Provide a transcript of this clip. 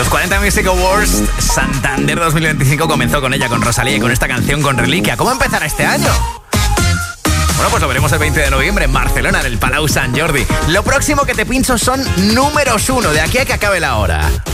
Los 40 Music Awards Santander 2025 comenzó con ella, con Rosalía, y con esta canción, con Reliquia. ¿Cómo empezará este año? Bueno, pues lo veremos el 20 de noviembre en Barcelona, en el Palau Sant Jordi. Lo próximo que te pincho son números 1, de aquí a que acabe la hora.